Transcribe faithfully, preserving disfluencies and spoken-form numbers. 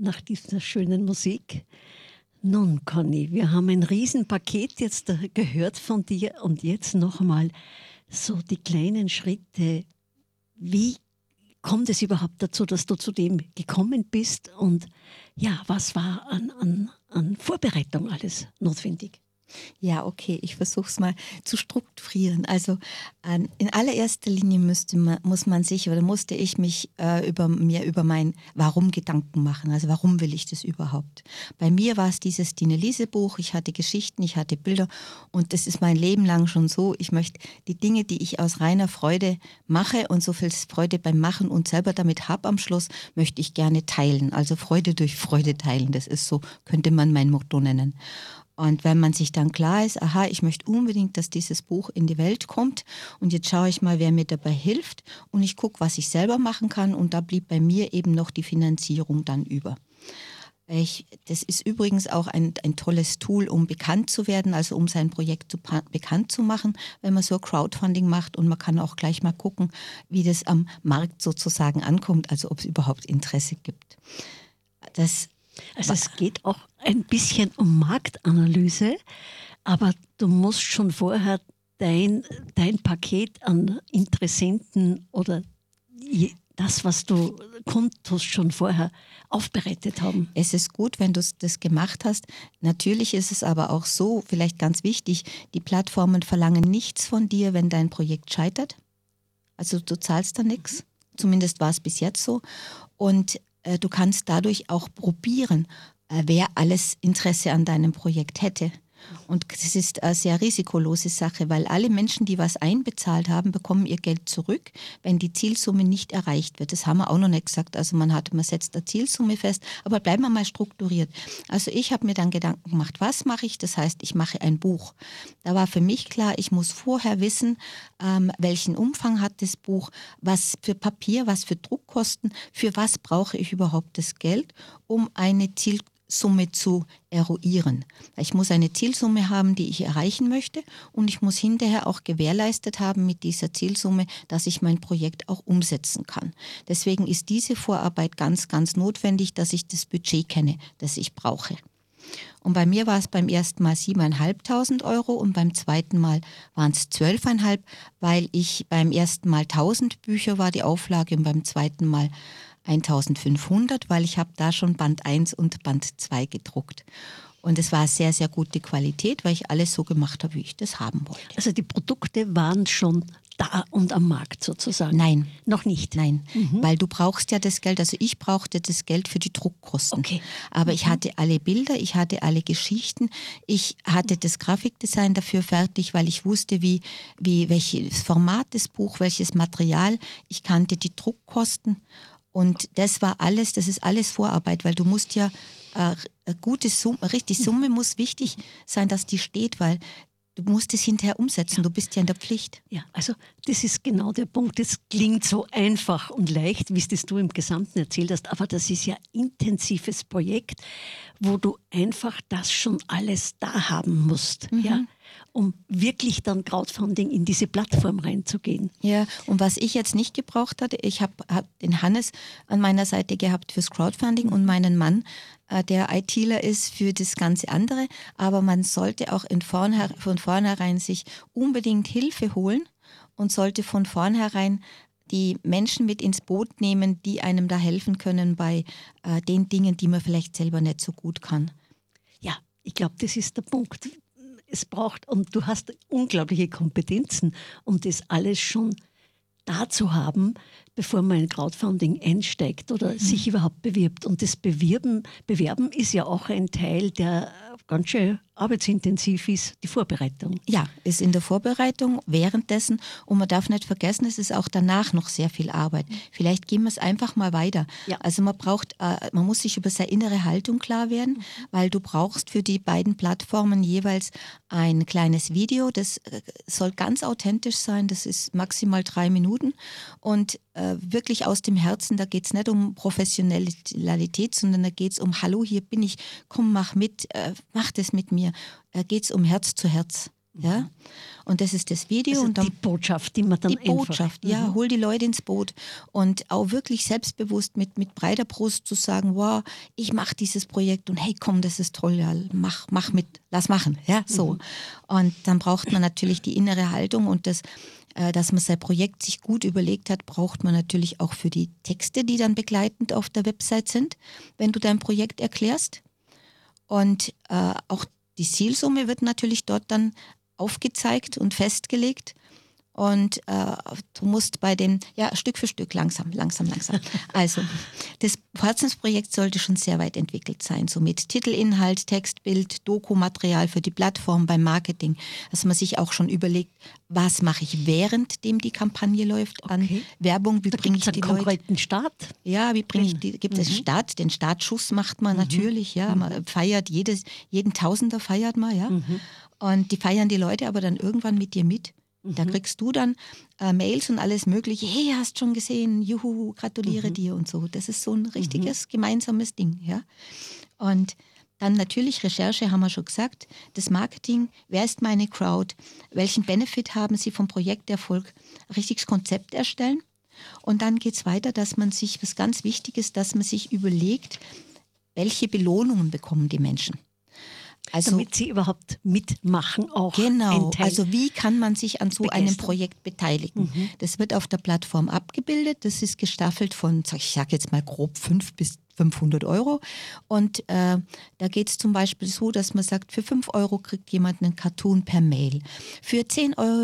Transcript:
nach dieser schönen Musik. Nun, Conny, wir haben ein Riesenpaket jetzt äh, gehört von dir und jetzt nochmal so die kleinen Schritte. Wie kommt es überhaupt dazu, dass du zu dem gekommen bist und ja, was war an, an, an Vorbereitung alles notwendig? Ja, okay, ich versuche es mal zu strukturieren. Also ähm, in allererster Linie müsste man, muss man sich oder musste ich mich äh, über mir über mein Warum Gedanken machen. Also warum will ich das überhaupt? Bei mir war es dieses Dine-Lise-Buch. Ich hatte Geschichten, ich hatte Bilder und das ist mein Leben lang schon so. Ich möchte die Dinge, die ich aus reiner Freude mache und so viel Freude beim Machen und selber damit habe am Schluss, möchte ich gerne teilen. Also Freude durch Freude teilen. Das ist so, könnte man mein Motto nennen. Und wenn man sich dann klar ist, aha, ich möchte unbedingt, dass dieses Buch in die Welt kommt und jetzt schaue ich mal, wer mir dabei hilft und ich gucke, was ich selber machen kann und da blieb bei mir eben noch die Finanzierung dann über. Ich, das ist übrigens auch ein, ein tolles Tool, um bekannt zu werden, also um sein Projekt zu, bekannt zu machen, wenn man so Crowdfunding macht und man kann auch gleich mal gucken, wie das am Markt sozusagen ankommt, also ob es überhaupt Interesse gibt. Das Also es geht auch ein bisschen um Marktanalyse, aber du musst schon vorher dein, dein Paket an Interessenten oder das, was du kundtust, schon vorher aufbereitet haben. Es ist gut, wenn du das gemacht hast. Natürlich ist es aber auch so, vielleicht ganz wichtig, die Plattformen verlangen nichts von dir, wenn dein Projekt scheitert. Also du zahlst da nichts. Zumindest war es bis jetzt so. Und du kannst dadurch auch probieren, wer alles Interesse an deinem Projekt hätte. Und das ist eine sehr risikolose Sache, weil alle Menschen, die was einbezahlt haben, bekommen ihr Geld zurück, wenn die Zielsumme nicht erreicht wird. Das haben wir auch noch nicht gesagt. Also man hat, man setzt eine Zielsumme fest, aber bleiben wir mal strukturiert. Also ich habe mir dann Gedanken gemacht, was mache ich? Das heißt, ich mache ein Buch. Da war für mich klar, ich muss vorher wissen, ähm, welchen Umfang hat das Buch, was für Papier, was für Druckkosten, für was brauche ich überhaupt das Geld, um eine Zielsumme Summe zu eruieren. Ich muss eine Zielsumme haben, die ich erreichen möchte und ich muss hinterher auch gewährleistet haben mit dieser Zielsumme, dass ich mein Projekt auch umsetzen kann. Deswegen ist diese Vorarbeit ganz, ganz notwendig, dass ich das Budget kenne, das ich brauche. Und bei mir war es beim ersten Mal siebentausendfünfhundert Euro und beim zweiten Mal waren es zwölftausendfünfhundert, weil ich beim ersten Mal tausend Bücher war die Auflage und beim zweiten Mal eintausendfünfhundert, weil ich habe da schon Band eins und Band zwei gedruckt. Und es war sehr, sehr gute Qualität, weil ich alles so gemacht habe, wie ich das haben wollte. Also die Produkte waren schon da und am Markt sozusagen? Nein. Noch nicht? Nein, mhm. Weil du brauchst ja das Geld, also ich brauchte das Geld für die Druckkosten. Okay. Aber mhm. ich hatte alle Bilder, ich hatte alle Geschichten, ich hatte das Grafikdesign dafür fertig, weil ich wusste, wie, wie welches Format das Buch, welches Material, ich kannte die Druckkosten. Und das war alles, das ist alles Vorarbeit, weil du musst ja äh, eine gute Summe, richtig Summe muss wichtig sein, dass die steht, weil du musst es hinterher umsetzen, ja. Du bist ja in der Pflicht. Ja, also das ist genau der Punkt. Das klingt so einfach und leicht, wie es das du im Gesamten erzählt hast, aber das ist ja ein intensives Projekt, wo du einfach das schon alles da haben musst, mhm. ja, um wirklich dann Crowdfunding in diese Plattform reinzugehen. Ja, und was ich jetzt nicht gebraucht hatte, ich habe hab den Hannes an meiner Seite gehabt fürs Crowdfunding und meinen Mann, äh, der ITler ist, für das ganze andere, aber man sollte auch in vornher, von vornherein sich unbedingt Hilfe holen und sollte von vornherein die Menschen mit ins Boot nehmen, die einem da helfen können bei äh, den Dingen, die man vielleicht selber nicht so gut kann. Ja, ich glaube, das ist der Punkt. Es braucht, und du hast unglaubliche Kompetenzen, um das alles schon da zu haben, bevor man in Crowdfunding einsteigt oder mhm. sich überhaupt bewirbt. Und das Bewirben, Bewerben ist ja auch ein Teil, der ganz schön arbeitsintensiv ist, die Vorbereitung. Ja, ist in der Vorbereitung, währenddessen. Und man darf nicht vergessen, es ist auch danach noch sehr viel Arbeit. Vielleicht gehen wir es einfach mal weiter. Ja. Also man braucht, äh, man muss sich über seine innere Haltung klar werden, mhm. weil du brauchst für die beiden Plattformen jeweils ein kleines Video. Das äh, soll ganz authentisch sein. Das ist maximal drei Minuten. Und äh, wirklich aus dem Herzen, da geht es nicht um Professionalität, sondern da geht es um, hallo, hier bin ich, komm, mach mit, äh, mach das mit mir. Da geht es um Herz zu Herz. Ja? Und das ist das Video. Also und dann die Botschaft, die man dann Die Botschaft, einfach, ja, mhm. hol die Leute ins Boot und auch wirklich selbstbewusst mit, mit breiter Brust zu sagen, wow, ich mache dieses Projekt und hey, komm, das ist toll, ja, mach, mach mit, lass machen, ja, so. Mhm. Und dann braucht man natürlich die innere Haltung und das, äh, dass man sein Projekt sich gut überlegt hat, braucht man natürlich auch für die Texte, die dann begleitend auf der Website sind, wenn du dein Projekt erklärst. Und äh, auch die Zielsumme wird natürlich dort dann aufgezeigt und festgelegt. Und äh, du musst bei den, ja, Stück für Stück, langsam, langsam, langsam. Also, das Herzensprojekt sollte schon sehr weit entwickelt sein, so mit Titel, Inhalt, Text, Bild, Dokumaterial für die Plattform beim Marketing, dass man sich auch schon überlegt, was mache ich währenddem die Kampagne läuft an Okay. Werbung, wie Da bringe gibt ich es die einen Leute. konkreten Start. Ja, wie bringe ich Genau. die, gibt es Mhm. Start, den Startschuss macht man Mhm. natürlich, ja, man feiert jedes, jeden Tausender feiert man, ja. Mhm. Und die feiern die Leute aber dann irgendwann mit dir mit. Da Mhm. kriegst du dann äh, Mails und alles mögliche. Hey, hast schon gesehen, juhu, gratuliere Mhm. dir und so. Das ist so ein richtiges gemeinsames Ding, ja. Und dann natürlich Recherche, haben wir schon gesagt. Das Marketing, wer ist meine Crowd? Welchen Benefit haben sie vom Projekterfolg? Richtiges Konzept erstellen. Und dann geht es weiter, dass man sich, was ganz wichtig ist, dass man sich überlegt, welche Belohnungen bekommen die Menschen. Also, Damit sie überhaupt mitmachen, auch genau, ein Teil. also wie kann man sich an so einem begeistern. Projekt beteiligen? Mhm. Das wird auf der Plattform abgebildet, das ist gestaffelt von, ich sage jetzt mal grob fünf bis fünfhundert Euro und äh, da geht es zum Beispiel so, dass man sagt, für fünf Euro kriegt jemand einen Cartoon per Mail, für zehn Euro